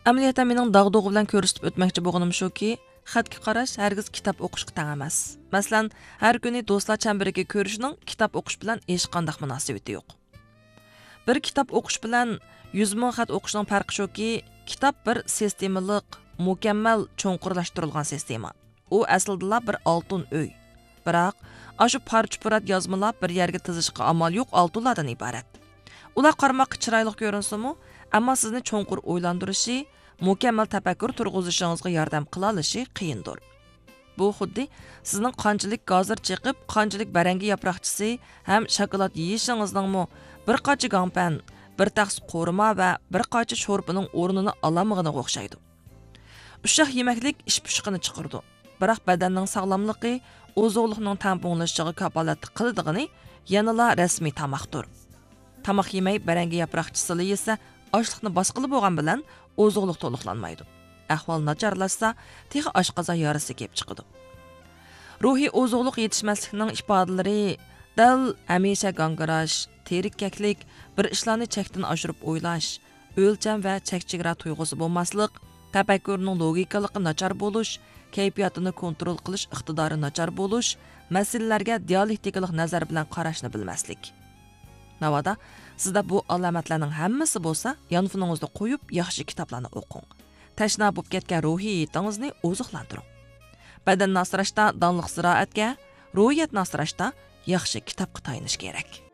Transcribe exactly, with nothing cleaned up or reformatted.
Amaliyotda mening dog'dug'i bilan ko'rsatib o'tmoqchi bo'lganim shuki, xatga qarash hargiz kitob o'qishga teng emas. Masalan, har kuni do'stlar chambiriga ko'rishning kitob o'qish bilan hech qanday munosabati yo'q. Bir kitob o'qish bilan yuz ming xat o'qishning farqi shuki, kitob bir sistemalik, mukammal cho'nqurlashtirilgan sistema. U aslida bir oltin uy. Biroq, ashu parcha-purat yozmalar bir yerga tizishga amal yo'q oltinlardan iborat. Ular qarmoqqa chiroyli ko'rinsa-mu, ammo sizni cho'nqur o'ylantirishi, mukammal tafakkur turg'izishingizga yordam qila olishi qiyindir. Bu xuddi sizning qanchalik gazir chiqib, qanchalik barangi yaproqchisi ham shokolad yeyishingizning bir qancha gampan, bir tax qo'rma va bir qancha sho'rpining o'rnini olamig'iga o'xshaydi. Ushaq yemaklik ish pishqini chiqirdi. Biroq badanning sog'lomligi, ozuqlikning tamponlashishiga kafolat qiladigan yanala rasmiy tamoqdir. Tamoq yemay barangi yaproqchisini yesa, ochliqni bosqili bo'lgan bilan ozuqlik to'liqlanmaydi. Ahvol nacharlashsa, tex oshqozon yarasi kelib chiqadi. Ruhiy ozuqlik yetishmaslikning ifodalari dal hamisha gangirash, terikkaklik, bir ishlarni chekdan oshirib o'ylash, o'lcham va chekchigara tuyg'usi bo'lmaslik, tafakkurning logikaligi nachar bo'lish, kayfiyatini kontrol qilish iqtidori nachar bo'lish, masalalarga dialektikalik nazar bilan qarashni bilmaslik. Navada sizda bu alomatlarning hammasi bo'lsa, yonfiningizda qo'yib, yaxshi kitoblarni o'qing. Tashna bo'lib ketgan ruhiyatingizni oziqlantiring. Badanni asrashda donliq ziroatga, ruhiyatni asrashda yaxshi kitobga tayinish kerak.